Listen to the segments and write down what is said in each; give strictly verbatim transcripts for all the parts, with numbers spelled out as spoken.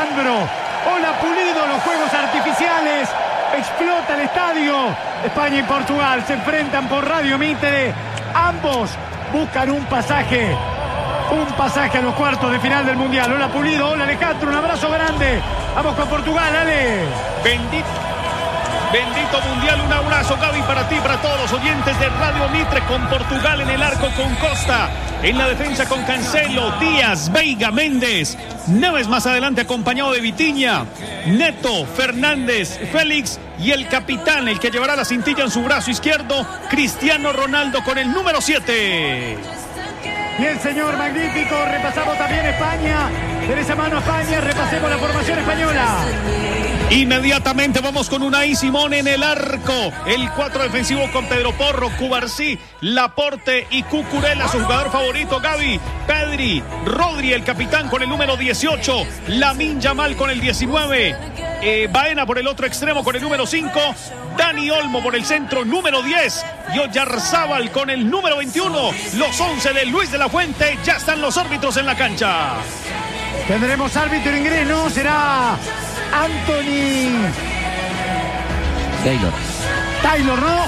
Alejandro. Hola Pulido, los fuegos artificiales. Explota el estadio. España y Portugal se enfrentan por Radio Mitre. Ambos buscan un pasaje. Un pasaje a los cuartos de final del Mundial. Hola Pulido, hola Alejandro, un abrazo grande. Vamos con Portugal, Ale. Bendito. Bendito Mundial, un abrazo Gaby para ti, para todos los oyentes de Radio Mitre, con Portugal en el arco con Costa, en la defensa con Cancelo, Díaz, Veiga, Méndez, Neves más adelante acompañado de Vitinha, Neto, Fernández, Félix y el capitán, el que llevará la cintilla en su brazo izquierdo, Cristiano Ronaldo con el número siete. Y el señor magnífico, repasamos también España, de esa mano a España, repasemos la formación española. Inmediatamente vamos con Unai Simón en el arco. El cuatro defensivo con Pedro Porro, Cubarsí, Laporte y Cucurella, su jugador favorito, Gaby, Pedri, Rodri, el capitán con el número dieciocho, Lamine Yamal con el diecinueve, eh, Baena por el otro extremo con el número cinco, Dani Olmo por el centro, número diez, y Oyarzábal con el número veintiuno. Los once de Luis de la Fuente, ya están los árbitros en la cancha. Tendremos árbitro inglés, ¿no? Será Anthony Taylor. Taylor, ¿no?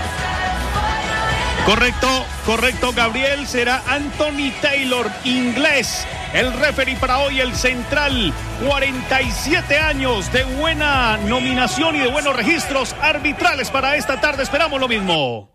Correcto, correcto, Gabriel. Será Anthony Taylor, inglés. El referee para hoy, el central. cuarenta y siete años de buena nominación y de buenos registros arbitrales para esta tarde. Esperamos lo mismo.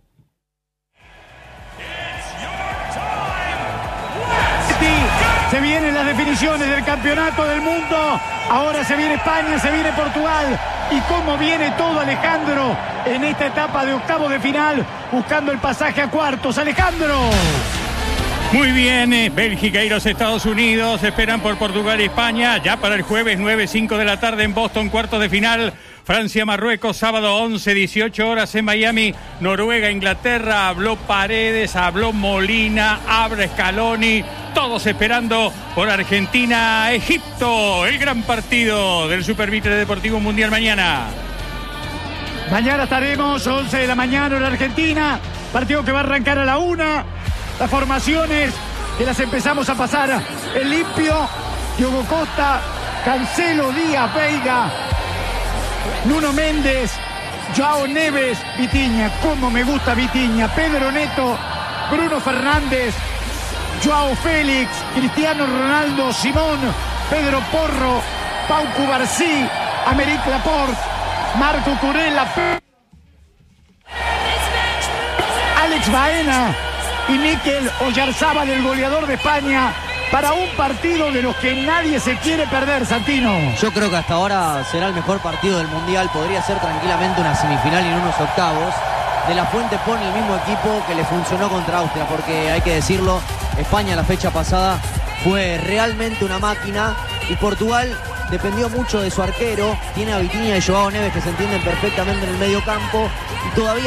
Se vienen las definiciones del campeonato del mundo. Ahora se viene España, se viene Portugal. Y cómo viene todo, Alejandro, en esta etapa de octavos de final, buscando el pasaje a cuartos. Alejandro. Muy bien, eh, Bélgica y los Estados Unidos esperan por Portugal y España. Ya para el jueves nueve, cinco de la tarde en Boston, cuartos de final. Francia-Marruecos, sábado once, dieciocho horas en Miami. Noruega-Inglaterra, habló Paredes, habló Molina, abre Scaloni. Todos esperando por Argentina-Egipto. El gran partido del Super Mitre Deportivo Mundial mañana. Mañana estaremos once de la mañana en Argentina. Partido que va a arrancar a la una. Las formaciones que las empezamos a pasar en limpio. Diogo Costa, Cancelo, Díaz, Veiga, Nuno Méndez, Joao Neves, Vitinha. Cómo me gusta Vitinha. Pedro Neto, Bruno Fernández, Joao Félix, Cristiano Ronaldo, Simón, Pedro Porro, Pau Cubarsí, Aymeric Laporte, Marco Cucurella, Alex Baena y Mikel Oyarzábal, el goleador de España, para un partido de los que nadie se quiere perder, Santino. Yo creo que hasta ahora será el mejor partido del Mundial. Podría ser tranquilamente una semifinal y en unos octavos. De la Fuente pone el mismo equipo que le funcionó contra Austria, porque hay que decirlo, España la fecha pasada fue realmente una máquina y Portugal dependió mucho de su arquero. Tiene a Vitinha y Joao Neves que se entienden perfectamente en el medio campo y todavía